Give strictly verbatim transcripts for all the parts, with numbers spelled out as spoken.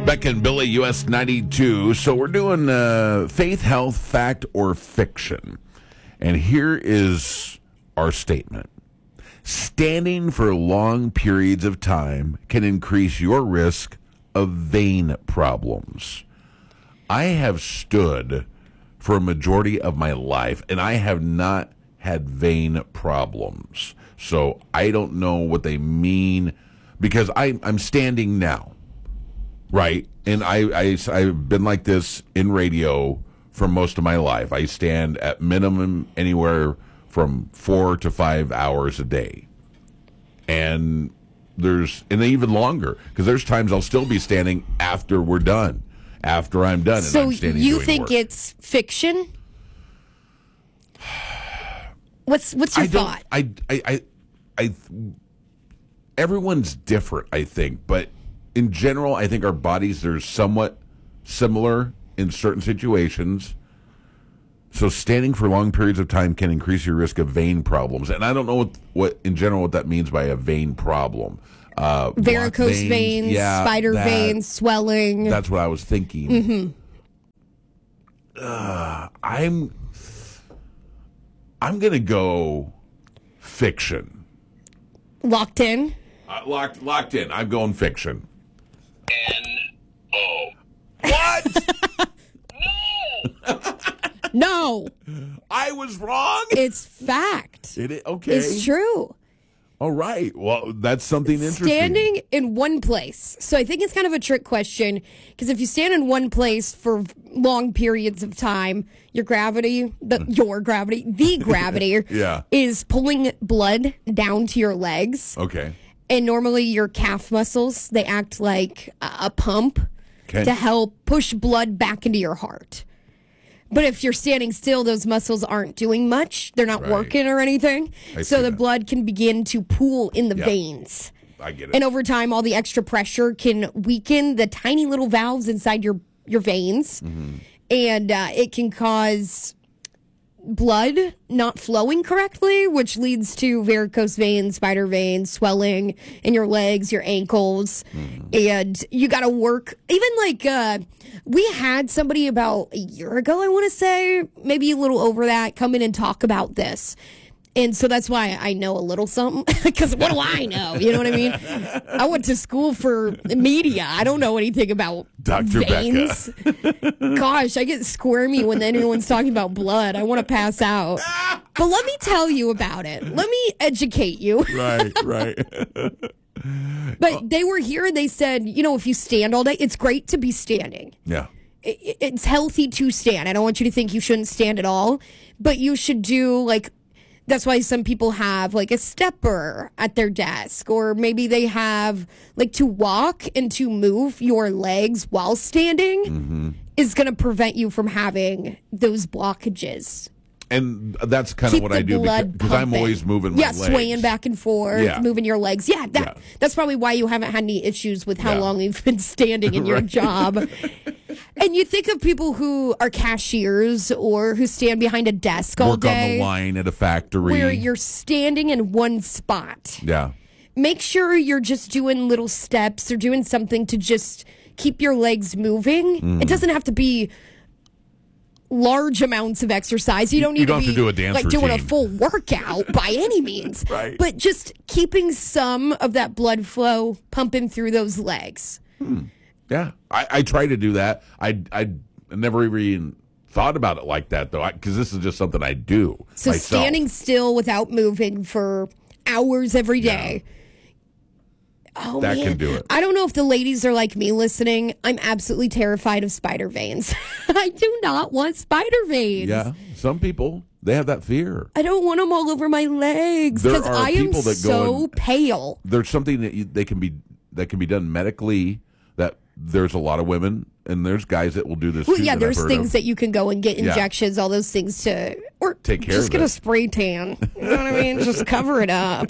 Beck and Billy, U S ninety-two. So we're doing uh, faith, health, fact, or fiction. And here is our statement. Standing for long periods of time can increase your risk of vein problems. I have stood for a majority of my life, and I have not had vein problems. So I don't know what they mean, because I, I'm standing now, right? And I, I, I've been like this in radio for most of my life. I stand at minimum anywhere from four to five hours a day. And there's, and even longer, because there's times I'll still be standing after we're done, after I'm done. So and I'm standing you doing think work. it's fiction? What's what's your I don't, thought? I, I, I, I, everyone's different, I think, but in general, I think our bodies are somewhat similar in certain situations. So standing for long periods of time can increase your risk of vein problems. And I don't know what, what in general, what that means by a vein problem. Uh, Varicose veins, veins, yeah, spider that, veins, swelling. That's what I was thinking. Mm-hmm. Uh, I'm, I'm going to go fiction. Locked in? Uh, locked, locked in. I'm going fiction. N O. What? No! No. I was wrong? It's fact. It is, okay. It's true. All right. Well, that's something interesting. Standing in one place. So I think it's kind of a trick question, because if you stand in one place for long periods of time, your gravity, the your gravity, the gravity Yeah. is pulling blood down to your legs. Okay. And normally your calf muscles, they act like a a pump Okay. to help push blood back into your heart. But if you're standing still, those muscles aren't doing much. They're not Right. working or anything. I So see the that. blood can begin to pool in the Yeah. veins. I get it. And over time, all the extra pressure can weaken the tiny little valves inside your, your veins. Mm-hmm. And uh, it can cause blood not flowing correctly, which leads to varicose veins, spider veins, swelling in your legs, your ankles. Mm-hmm. And you got to work. Even like uh, we had somebody about a year ago, I want to say, maybe a little over that, come in and talk about this. And so that's why I know a little something, because what do I know? You know what I mean? I went to school for media. I don't know anything about Doctor veins. Gosh, I get squirmy when anyone's talking about blood. I want to pass out. But let me tell you about it. Let me educate you. Right, right. But they were here and they said, you know, if you stand all day, it's great to be standing. Yeah. It- It's healthy to stand. I don't want you to think you shouldn't stand at all, but you should do like, that's why some people have like a stepper at their desk, or maybe they have like to walk and to move your legs while standing Mm-hmm. is going to prevent you from having those blockages. And that's kind of Keep what the I do, because, blood because I'm pumping. always moving my yeah, legs. swaying back and forth, Yeah. moving your legs. Yeah, that Yeah. that's probably why you haven't had any issues with how Yeah. long you've been standing in your Right. job. And you think of people who are cashiers or who stand behind a desk all Work day, on the line at a factory. where you're standing in one spot. Yeah. Make sure you're just doing little steps or doing something to just keep your legs moving. Mm. It doesn't have to be large amounts of exercise. You don't need You don't to have be to do a dance like doing a routine. full workout by any means. Right. But just keeping some of that blood flow pumping through those legs. Yeah. I, I try to do that. I, I never even thought about it like that, though, because this is just something I do So myself. standing still without moving for hours every day. Oh, That man. can do it. I don't know if the ladies are like me listening. I'm absolutely terrified of spider veins. I do not want spider veins. Yeah. Some people, they have that fear. I don't want them all over my legs There because are I am people that go so and- pale. There's something that you, they can be that can be done medically. That there's a lot of women and there's guys that will do this. Well, too, yeah, that there's I've heard things of. that you can go and get Yeah. injections, all those things to, or Take care just of get it. a spray tan. You know what I mean? Just cover it up.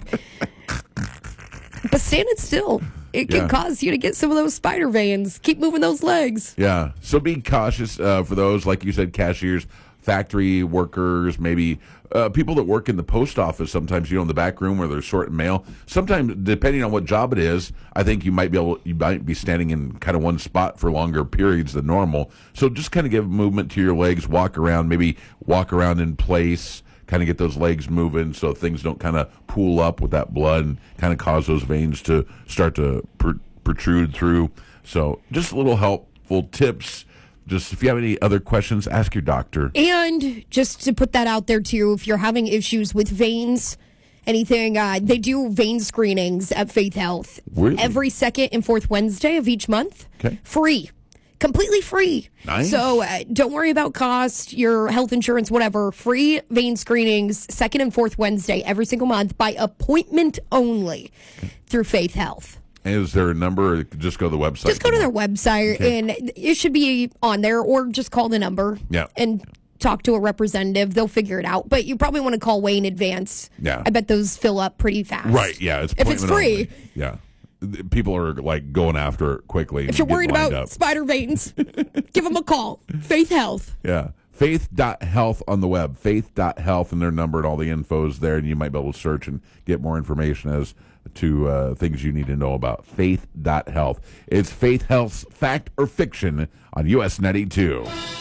But standing still, it can Yeah. cause you to get some of those spider veins. Keep moving those legs. Yeah. So be cautious uh, for those, like you said, cashiers, factory workers, maybe uh, people that work in the post office. Sometimes, you know, in the back room where they're sorting mail. Sometimes, depending on what job it is, I think you might be able, you might be standing in kind of one spot for longer periods than normal. So just kind of give movement to your legs, walk around, maybe walk around in place, kind of get those legs moving so things don't kind of pool up with that blood and kind of cause those veins to start to pr- protrude through. So just a little helpful tips. Just if you have any other questions, ask your doctor. And just to put that out there too, if you're having issues with veins, anything, uh, they do vein screenings at Faith Health Really? every second and fourth Wednesday of each month. Okay. Free. Completely free. Nice. So uh, don't worry about cost, your health insurance, whatever. Free vein screenings, second and fourth Wednesday every single month by appointment only through Faith Health. Is there a number, or just go to the website? Just go to their website, Okay. and it should be on there, or just call the number Yeah. and talk to a representative. They'll figure it out. But you probably want to call way in advance. Yeah. I bet those fill up pretty fast. Right, yeah. It's If it's appointment free. only. Yeah. People are like going after it quickly. If you're worried about spider veins, give them a call. Faith Health. Yeah. Faith dot health on the web. Faith dot health, and their number and all the info is there, and you might be able to search and get more information as to uh, things you need to know about. Faith dot health. It's Faith Health's Fact or Fiction on U S ninety-two.